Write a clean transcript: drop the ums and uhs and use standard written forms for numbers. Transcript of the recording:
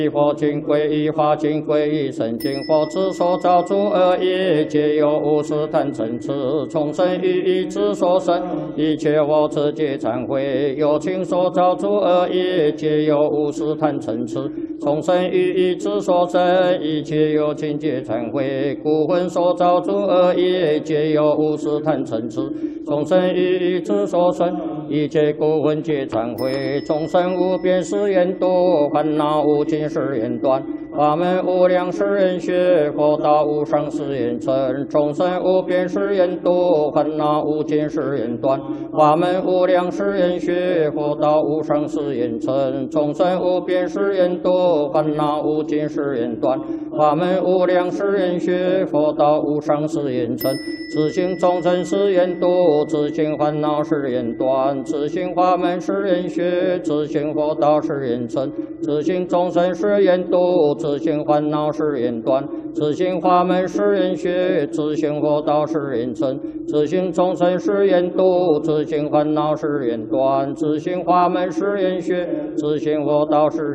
一佛经归一法经归一神经佛之所造诸恶业，皆由无始贪嗔痴从生于意之所生。一切我自皆忏悔，有情所造诸恶业，皆由无始贪嗔痴从生于意之所生。一切有情皆忏悔，故魂所造诸恶业，皆由无始贪嗔痴从生于意之所生。一切故魂皆忏悔，众生无边誓愿度，烦恼无尽誓愿断，法门无量誓愿学，佛道无上誓愿成。众生无边誓愿度，烦恼无尽誓愿断，法门无量誓愿学，佛道无上誓愿成。众生无边誓愿度，烦恼无尽誓愿断，法门无量誓愿学，佛道无上誓愿成。自性众生誓愿度，自性烦恼誓愿断，自性法门誓愿学，自性佛道誓愿成。自性众生誓愿度，自性烦恼誓愿断，自性法门誓愿学，自性佛道誓愿成。自性众生誓愿度，自性烦恼誓愿断，自性法门誓愿学，自性佛道誓